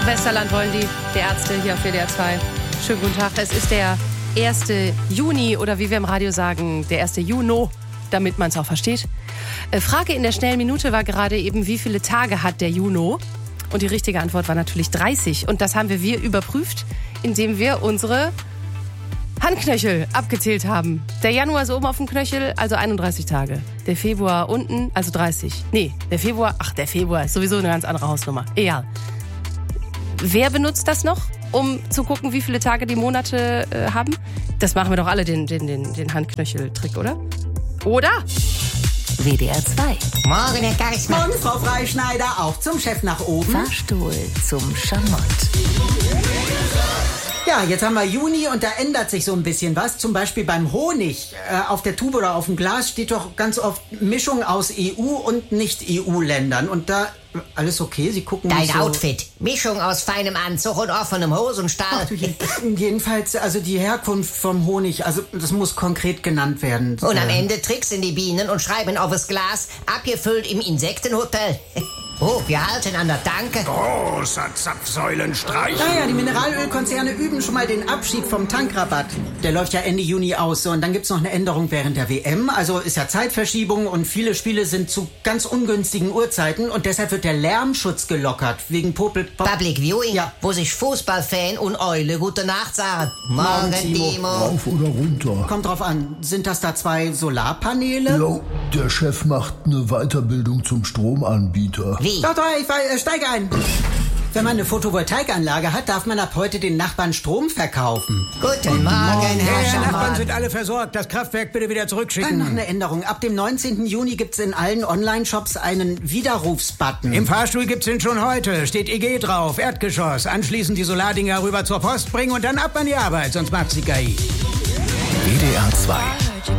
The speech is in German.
Westerland wollen die Ärzte hier auf WDR 2. Schönen guten Tag. Es ist der 1. Juni oder wie wir im Radio sagen, der 1. Juno, damit man es auch versteht. Frage in der schnellen Minute war gerade eben, wie viele Tage hat der Juno? Und die richtige Antwort war natürlich 30. Und das haben wir überprüft, indem wir unsere Handknöchel abgezählt haben. Der Januar ist oben auf dem Knöchel, also 31 Tage. Der Februar unten, also 30. Nee, der Februar ist sowieso eine ganz andere Hausnummer. Egal. Wer benutzt das noch, um zu gucken, wie viele Tage die Monate haben? Das machen wir doch alle, den Handknöchel-Trick, oder? Oder? WDR 2. Morgen, Herr Geismann. Und Frau Freischneider, auch zum Chef nach oben. Fahrstuhl zum Schamott. Ja, jetzt haben wir Juni und da ändert sich so ein bisschen was. Zum Beispiel beim Honig. Auf der Tube oder auf dem Glas steht doch ganz oft Mischung aus EU und Nicht-EU-Ländern. Und da, alles okay? Sie gucken Dein mich so... Outfit. Mischung aus feinem Anzug und offenem Hosenstall. Ach, du, jedenfalls, also die Herkunft vom Honig, also das muss konkret genannt werden. Und am Ende tricksen die Bienen und schreiben auf das Glas, abgefüllt im Insektenhotel. Oh, wir halten an der Tanke. Großer Zapfsäulenstreich. Naja, die Mineralölkonzerne üben schon mal den Abschied vom Tankrabatt. Der läuft ja Ende Juni aus. So, und dann gibt's noch eine Änderung während der WM. Also ist ja Zeitverschiebung und viele Spiele sind zu ganz ungünstigen Uhrzeiten. Und deshalb wird der Lärmschutz gelockert. Wegen Public Viewing, Ja. wo sich Fußballfan und Eule gute Nacht sagen. Morgen, Timo. Timo. Rauf oder runter? Kommt drauf an. Sind das da 2 Solarpaneele? Jo, der Chef macht eine Weiterbildung zum Stromanbieter. Wie? Doch, ich steige ein. Wenn man eine Photovoltaikanlage hat, darf man ab heute den Nachbarn Strom verkaufen. Guten Morgen, Herr Die Nachbarn Schamott. sind alle versorgt. Das Kraftwerk bitte wieder zurückschicken. Noch eine Änderung. Ab dem 19. Juni gibt's in allen Online-Shops einen Widerrufsbutton. Im Fahrstuhl gibt's den schon heute. Steht EG drauf, Erdgeschoss. Anschließend die Solardinger rüber zur Post bringen und dann ab an die Arbeit, sonst macht's die KI. WDR 2